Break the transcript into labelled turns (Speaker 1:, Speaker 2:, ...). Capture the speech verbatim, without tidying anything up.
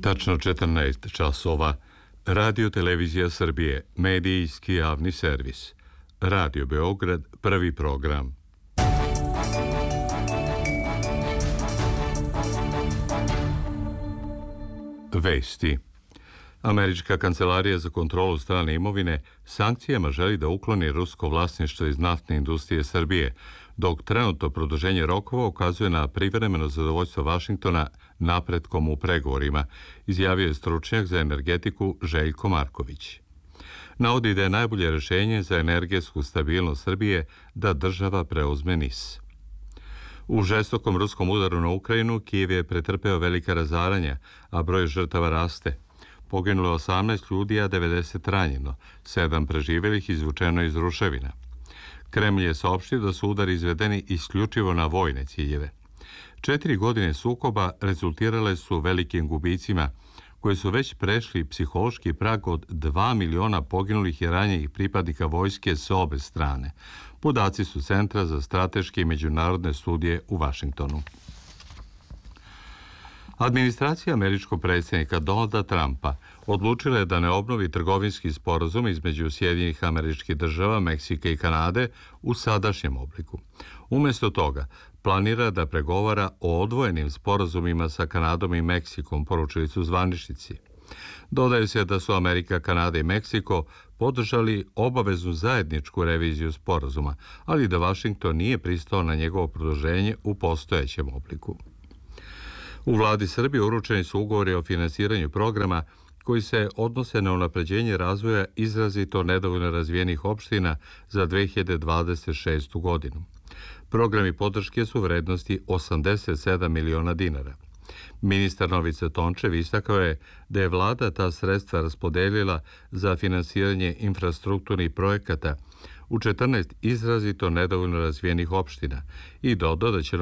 Speaker 1: Tačno četrnaest časova. Radio Televizija Srbije, medijski javni servis. Radio Beograd, prvi program. Vesti. Američka kancelarija za kontrolu strane imovine sankcijama želi da ukloni rusko vlasništvo iz naftne industrije Srbije, dok trenutno produženje rokova ukazuje na privremeno zadovoljstvo Vašingtona napretkom u pregovorima, izjavio je stručnjak za energetiku Željko Marković. Navodi da je najbolje rješenje za energetsku stabilnost Srbije da država preuzme N I S. U žestokom ruskom udaru na Ukrajinu Kijev je pretrpeo velika razaranja, a broj žrtava raste. Poginulo je osamnaest ljudi, a devedeset ranjeno, sedam preživjelih izvučeno iz ruševina. Kremlj je saopštio da su udari izvedeni isključivo na vojne ciljeve. Četiri godine sukoba rezultirale su velikim gubicima, koji su već prešli psihološki prag od dva miliona poginulih i ranjenih pripadnika vojske s obe strane. Podaci su Centra za strateške i međunarodne studije u Vašingtonu. Administracija američkog predsjednika Donalda Trumpa odlučila je da ne obnovi trgovinski sporazum između Sjedinjenih Američkih Država, Meksika i Kanade u sadašnjem obliku. Umjesto toga, planira da pregovara o odvojenim sporazumima sa Kanadom i Meksikom, poručili su zvaničnici. Dodaje se da su Amerika, Kanada i Meksiko podržali obaveznu zajedničku reviziju sporazuma, ali da Vašington nije pristao na njegovo produženje u postojećem obliku. U vladi Srbije uručeni su ugovori o finansiranju programa koji se odnose na unapređenje razvoja izrazito nedovoljno razvijenih opština za dve hiljade dvadeset šestu. godinu. Programi podrške su vrednosti osamdeset sedam miliona dinara. Ministar Novica Tončev istakao je da je vlada ta sredstva raspodelila za finansiranje infrastrukturnih projekata u četrnaest izrazito nedovoljno razvijenih opština i dodao da će